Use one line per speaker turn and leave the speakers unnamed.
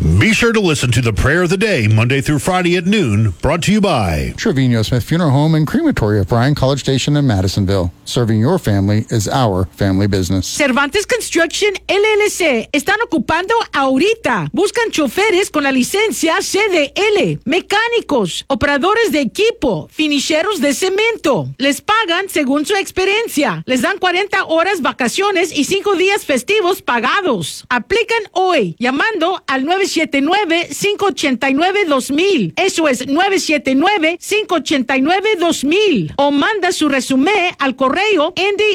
Be sure to listen to the Prayer of the Day, Monday through Friday at noon, brought to you by
Trevino Smith Funeral Home and Crematory of Bryan College Station in Madisonville. Serving your family is our family business.
Cervantes Construction LLC están ocupando ahorita. Buscan choferes con la licencia CDL, mecánicos, operadores de equipo, finicheros de cemento. Les pagan según su experiencia. Les dan 40 horas vacaciones y 5 días festivos pagados. Aplican hoy llamando al 979-589-2000. Eso es 979-589-2000. O manda su resumen al correo